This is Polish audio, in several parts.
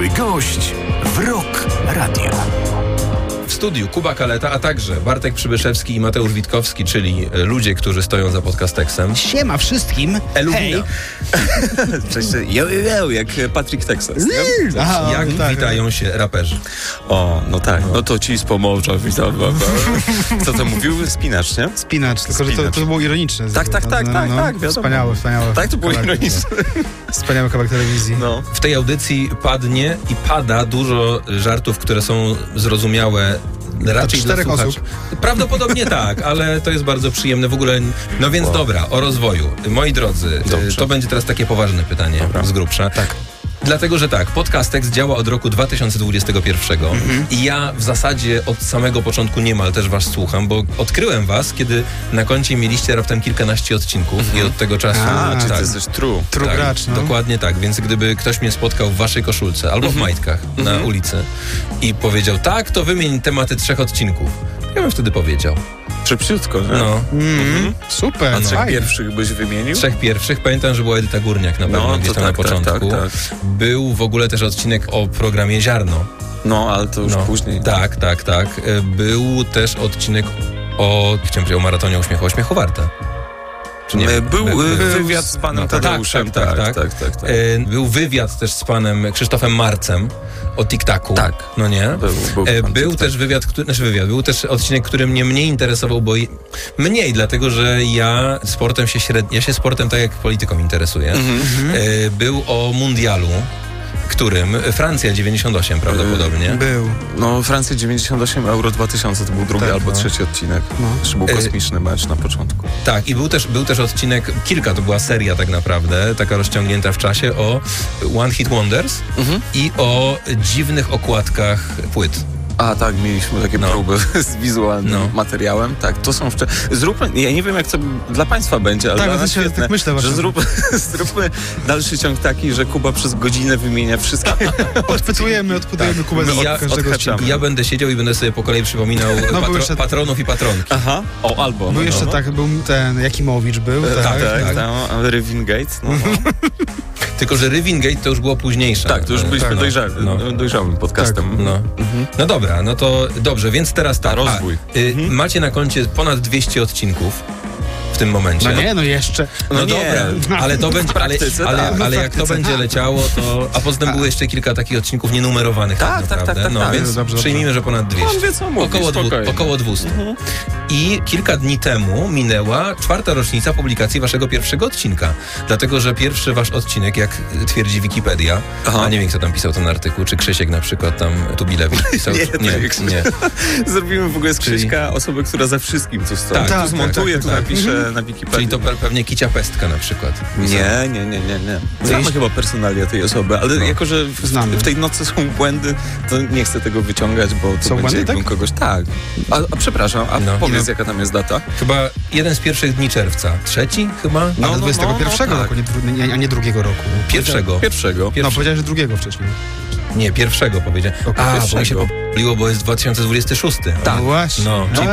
Przyszły gość w Rock Radio. W studiu Kuba Kaleta, a także Bartek Przybyszewski i Mateusz Witkowski, czyli ludzie, którzy stoją za Podcastexem. Siema wszystkim. Elubina. Cześć, yo, jak Patrick Texas. Aha, jak witają się raperzy? O, no tak, no to ci z Pomorza witam. Co to mówił? Spinacz, nie? Spinacz, tylko że to było ironiczne. Tak, wiadomo. Wspaniałe. Tak, to było ironiczne. Wspaniały kawałek telewizji. No. W tej audycji padnie i pada dużo żartów, które są zrozumiałe raczej dla 4 słuchaczy. osób. Prawdopodobnie tak, ale to jest bardzo przyjemne w ogóle. No więc dobra, o rozwoju. Moi drodzy, to będzie teraz takie poważne pytanie z grubsza. Tak. Dlatego, że tak, Podcastex działa od roku 2021 i ja w zasadzie od samego początku niemal też was słucham, bo odkryłem was, kiedy na koncie mieliście raptem kilkanaście odcinków i od tego czasu... Czy to jesteś true. True Tak, gracz, no. dokładnie tak, więc gdyby ktoś mnie spotkał w waszej koszulce albo w majtkach na ulicy i powiedział, tak, to wymień tematy 3 odcinków, ja bym wtedy powiedział. Szybciutko, nie? No. Super. A 3 fajnie. pierwszych byś wymienił? 3 pierwszych, pamiętam, że była Edyta Górniak na pewno gdzieś tam na początku. Tak. Był w ogóle też odcinek o programie Ziarno. No, ale to już później. Tak. Był też odcinek o maratonie Uśmiechu Warte. Czy nie? Był wywiad z panem Tadeuszem. Tak. Był wywiad też z panem Krzysztofem Marcem o TikToku. Tak. No nie? Był też był też odcinek, który mnie mniej interesował, bo mniej, dlatego, że ja się sportem tak jak polityką interesuję. Był o mundialu, którym Francja 98 prawdopodobnie. Był. No, Francja 98, Euro 2000 to był drugi albo trzeci odcinek. Jeszcze był kosmiczny mecz na początku. Tak, i był też odcinek, to była seria tak naprawdę, taka rozciągnięta w czasie, o One Hit Wonders i o dziwnych okładkach płyt. A tak, mieliśmy takie próby z wizualnym materiałem. Tak, to są zróbmy, ja nie wiem jak to dla państwa będzie, ale dla nas świetne, tak myślę że zróbmy dalszy ciąg taki, że Kuba przez godzinę wymienia wszystkie. Odpytujemy Kubę z każdego odcinka. Ja będę siedział i będę sobie po kolei przypominał patronów i patronki. Aha, albo. Był jeszcze był ten Jakimowicz był. Tak. Rywin Gate. Tylko, że Rywin Gate to już było późniejsze. Tak, to już byliśmy dojrzałym podcastem. No dobra, no to dobrze, więc teraz tak. Rozwój. Macie na koncie ponad 200 odcinków w tym momencie. Jeszcze. Dobra, ale to będzie, ale jak to będzie leciało, to... A poza tym było jeszcze kilka takich odcinków nienumerowanych. Tak. Więc przyjmijmy, że ponad 200. On wie, co mówi, około 200. I kilka dni temu minęła 4. rocznica publikacji waszego pierwszego odcinka. Dlatego, że pierwszy wasz odcinek, jak twierdzi Wikipedia, a nie wiem, kto tam pisał ten artykuł, czy Krzysiek na przykład tam Tubilewicz pisał. Nie. Zrobimy w ogóle z Krzyśka osobę, która za wszystkim tu stoi. Tu zmontuje, tu napisze na Wikipedii. Czyli to pewnie Kicia Pestka na przykład. Nie. Znamy chyba personalia tej osoby, ale jako, że w tej nocy są błędy, to nie chcę tego wyciągać, bo to są będzie błędy, jakbym kogoś... Tak. A przepraszam, powiedz, jaka tam jest data? Chyba jeden z pierwszych dni czerwca. 3 chyba? Ale 21 roku, a nie 2 roku. Pierwszego. No, powiedziałeś, że 2 wcześniej. Nie, pierwszego powiedziałem. Bo mi się pomyliło, bo jest 2026. Tak, właśnie.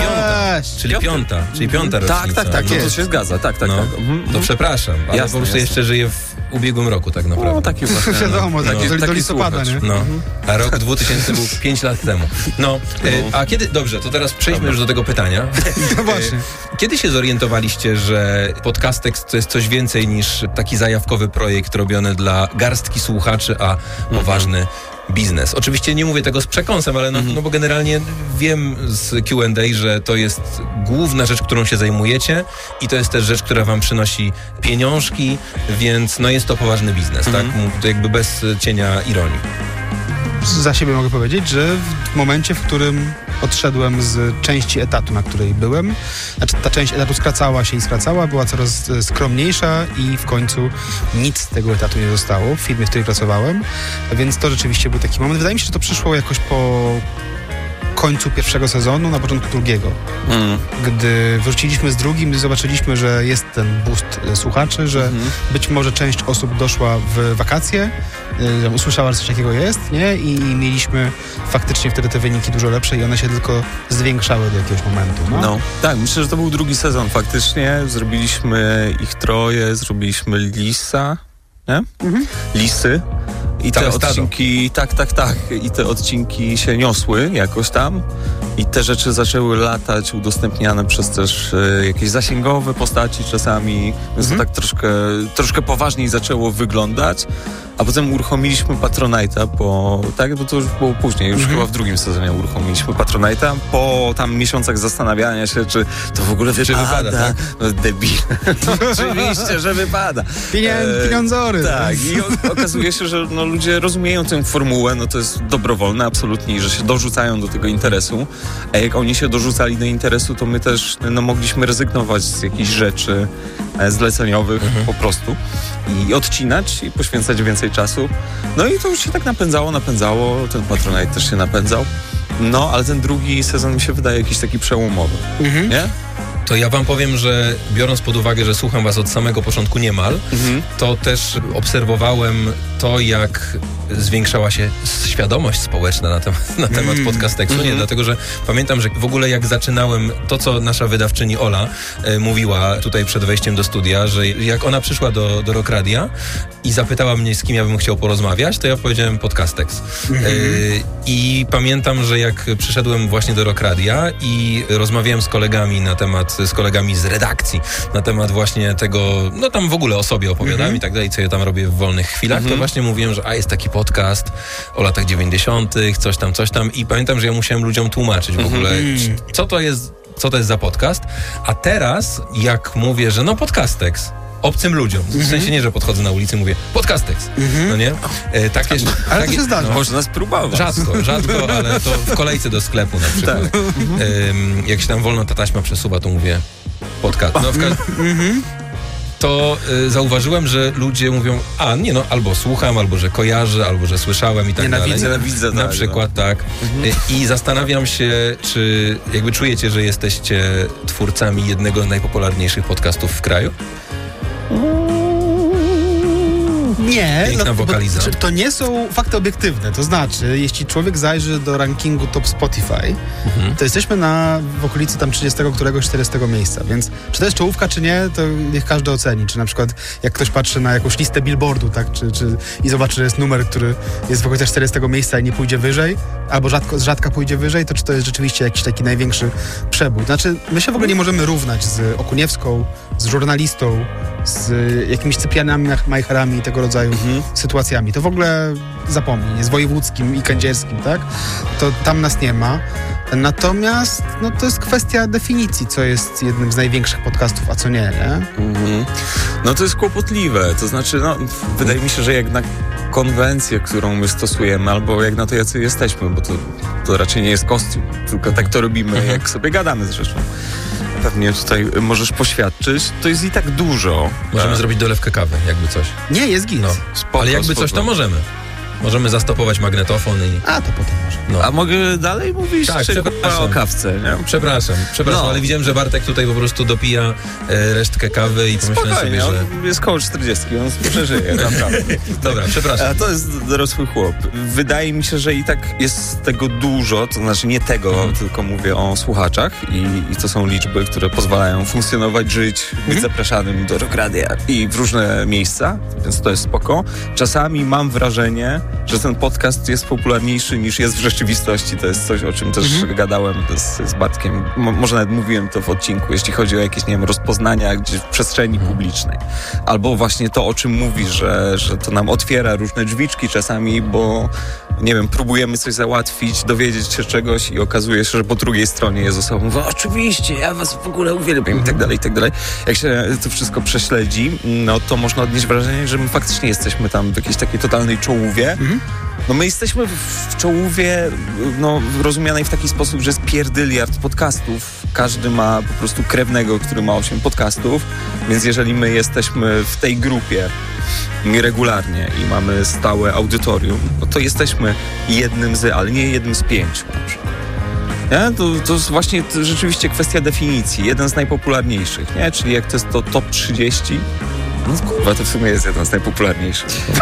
Czyli piąta rocznica. Tak, to się zgadza. Tak. To przepraszam, ale po prostu jeszcze żyję w ubiegłym roku tak naprawdę. No, taki właśnie. Wiadomo, do listopada, nie? A rok 2000 był 5 lat temu. A kiedy... Dobrze, to teraz przejdźmy już do tego pytania. No właśnie. Kiedy się zorientowaliście, że Podcastex to jest coś więcej niż taki zajawkowy projekt robiony dla garstki słuchaczy, a poważny biznes? Oczywiście nie mówię tego z przekąsem, ale no bo generalnie wiem z Q&A, że to jest główna rzecz, którą się zajmujecie i to jest też rzecz, która wam przynosi pieniążki, więc jest to poważny biznes, tak? To jakby bez cienia ironii. Za siebie mogę powiedzieć, że w momencie, w którym odszedłem z części etatu, na której byłem, ta część etatu skracała, była coraz skromniejsza i w końcu nic z tego etatu nie zostało w firmie, w której pracowałem, więc to rzeczywiście był taki moment. Wydaje mi się, że to przyszło jakoś po końcu pierwszego sezonu, na początku drugiego. Gdy wróciliśmy z drugim, zobaczyliśmy, że jest ten boost słuchaczy, że być może część osób doszła w wakacje, usłyszała, że coś takiego jest, nie? I mieliśmy faktycznie wtedy te wyniki dużo lepsze i one się tylko zwiększały do jakiegoś momentu. Tak, myślę, że to był drugi sezon faktycznie. Zrobiliśmy ich 3, zrobiliśmy Lisa, nie? Lisy. I te odcinki, tak. I te odcinki się niosły jakoś tam. I te rzeczy zaczęły latać, udostępniane przez też jakieś zasięgowe postaci czasami. Więc to tak troszkę poważniej zaczęło wyglądać. A potem uruchomiliśmy Patronite'a, bo to już było później, już chyba w drugim sezonie uruchomiliśmy Patronite'a, po tam miesiącach zastanawiania się, czy to w ogóle wypada, tak? No, debil. Oczywiście, że wypada. Pieniądzory. Tak, i okazuje się, że ludzie rozumieją tę formułę, to jest dobrowolne absolutnie i że się dorzucają do tego interesu, a jak oni się dorzucali do interesu, to my też mogliśmy rezygnować z jakichś rzeczy zleceniowych po prostu i odcinać i poświęcać więcej czasu. No i to już się tak napędzało, ten Patronite też się napędzał. No, ale ten drugi sezon mi się wydaje jakiś taki przełomowy, nie? To ja wam powiem, że biorąc pod uwagę, że słucham was od samego początku niemal, to też obserwowałem to, jak zwiększała się świadomość społeczna na temat podcasteksu. Nie, dlatego, że pamiętam, że w ogóle jak zaczynałem, to co nasza wydawczyni Ola mówiła tutaj przed wejściem do studia, że jak ona przyszła do Rock Radia i zapytała mnie, z kim ja bym chciał porozmawiać, to ja powiedziałem podcasteks. I pamiętam, że jak przyszedłem właśnie do Rock Radia i rozmawiałem z kolegami z redakcji na temat właśnie tego, tam w ogóle o sobie opowiadałem i tak dalej, co ja tam robię w wolnych chwilach, to właśnie mówiłem, że jest taki podcast o latach 90., coś tam i pamiętam, że ja musiałem ludziom tłumaczyć w ogóle, co to jest za podcast, a teraz jak mówię, że podcasteks, obcym ludziom, w sensie nie, że podchodzę na ulicy i mówię podcasteks, no nie? Ale to się zdarza. Można spróbować. Rzadko, ale to w kolejce do sklepu na przykład. Tak. Jak się tam wolno ta taśma przesuwa, to mówię podcast. To zauważyłem, że ludzie mówią, albo słucham, albo że kojarzę, albo że słyszałem i tak dalej. Nienawidzę, na przykład, tak. I zastanawiam się, czy jakby czujecie, że jesteście twórcami jednego z najpopularniejszych podcastów w kraju? Nie, piękna wokaliza. To nie są fakty obiektywne. To znaczy, jeśli człowiek zajrzy do rankingu Top Spotify, to jesteśmy w okolicy tam 30 któregoś 40 miejsca, więc czy to jest czołówka, czy nie, to niech każdy oceni. Czy na przykład jak ktoś patrzy na jakąś listę Billboardu, tak, i zobaczy, że jest numer, który jest w okolicach 40 miejsca i nie pójdzie wyżej, albo rzadko pójdzie wyżej, to czy to jest rzeczywiście jakiś taki największy przebój. Znaczy, my się w ogóle nie możemy równać z Okuniewską, z żurnalistą, z jakimiś Cyprianami, Majcherami i tego rodzaju sytuacjami. To w ogóle zapomnij, z wojewódzkim i kędzierskim, tak? To tam nas nie ma. Natomiast to jest kwestia definicji, co jest jednym z największych podcastów, a co nie? No to jest kłopotliwe. To znaczy, wydaje mi się, że jak na konwencję, którą my stosujemy, albo jak na to, jacy jesteśmy, bo to raczej nie jest kostium, tylko tak to robimy, jak sobie gadamy zresztą. Pewnie tutaj możesz poświadczyć, to jest i tak dużo. Możemy zrobić dolewkę kawy, jakby coś. Nie, jest git. Ale jakby coś, to możemy. Możemy zastopować magnetofon i... A, to potem może. A mogę dalej mówić? Tak, przepraszam. O kawce, nie? Przepraszam, ale widziałem, że Bartek tutaj po prostu dopija resztkę kawy i pomyślałem sobie, że... jest koło 40, on przeżyje, naprawdę. Dobra, przepraszam. A to jest dorosły chłop. Wydaje mi się, że i tak jest tego dużo, to znaczy nie tego, tylko mówię o słuchaczach i to są liczby, które pozwalają funkcjonować, żyć, być zapraszanym do Rock Radia i w różne miejsca, więc to jest spoko. Czasami mam wrażenie, że ten podcast jest popularniejszy niż jest w rzeczywistości. To jest coś, o czym też gadałem z Bartkiem. Może nawet mówiłem to w odcinku, jeśli chodzi o jakieś, rozpoznania gdzieś w przestrzeni publicznej. Albo właśnie to, o czym mówisz, że to nam otwiera różne drzwiczki czasami, bo próbujemy coś załatwić, dowiedzieć się czegoś i okazuje się, że po drugiej stronie jest osoba, mówi, oczywiście, ja was w ogóle uwielbiam i tak dalej, i tak dalej. Jak się to wszystko prześledzi, to można odnieść wrażenie, że my faktycznie jesteśmy tam w jakiejś takiej totalnej czołówie. My jesteśmy w czołówie, rozumianej w taki sposób, że jest pierdyliard podcastów. Każdy ma po prostu krewnego, który ma 8 podcastów, więc jeżeli my jesteśmy w tej grupie regularnie i mamy stałe audytorium, to jesteśmy jednym ale nie jednym z 5 na przykład. Nie? To jest właśnie rzeczywiście kwestia definicji. Jeden z najpopularniejszych, nie? Czyli jak to jest to top 30, to w sumie jest jeden z najpopularniejszych.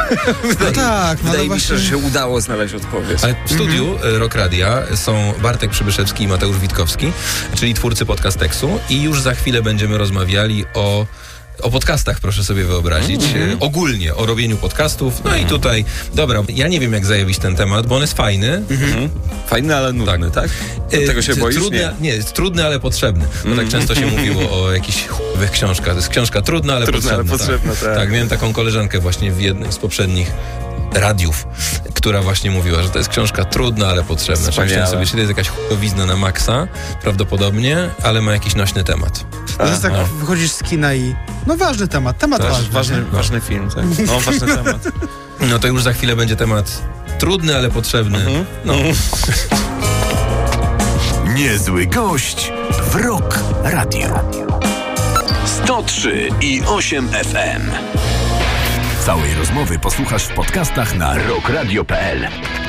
Wydaje mi się, że się udało znaleźć odpowiedź. Ale w studiu Rock Radia są Bartek Przybyszewski i Mateusz Witkowski, czyli twórcy podcasteksu i już za chwilę będziemy rozmawiali o O podcastach proszę sobie wyobrazić. Ogólnie o robieniu podcastów. No i tutaj, dobra, ja nie wiem jak zajawić ten temat, bo on jest fajny. Fajny, ale nudny, tak? Tego się boisz? Nie, jest trudny, ale potrzebny. Bo tak często się mówiło o jakichś chujowych książkach. To jest książka trudna, ale potrzebna. Tak, miałem taką koleżankę właśnie w jednym z poprzednich radiów, która właśnie mówiła, że to jest książka trudna, ale potrzebna. Myślałem sobie, że to jest jakaś chujowizna na maksa, prawdopodobnie, ale ma jakiś nośny temat. To jest tak, wychodzisz z kina i... No ważny temat Ważny film, tak? No, ważny temat. No to już za chwilę będzie temat trudny, ale potrzebny. No. Niezły gość w Rock Radio. 103,8 FM. Całej rozmowy posłuchasz w podcastach na rockradio.pl.